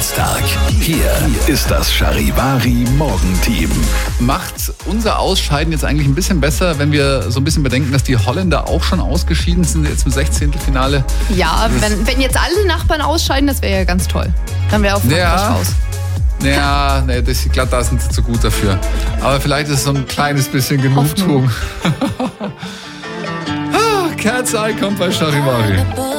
Donnerstag. Hier ist das Charivari Morgenteam. Macht unser Ausscheiden jetzt eigentlich ein bisschen besser, wenn wir so ein bisschen bedenken, dass die Holländer auch schon ausgeschieden sind, jetzt im 16. Finale? Ja, wenn jetzt alle Nachbarn ausscheiden, das wäre ja ganz toll. Dann wäre auch Frankreich raus. Ja, nee, ich glaube, da sind sie zu gut dafür. Aber vielleicht ist so ein kleines bisschen Genugtuung. Cat's Eye kommt bei Charivari.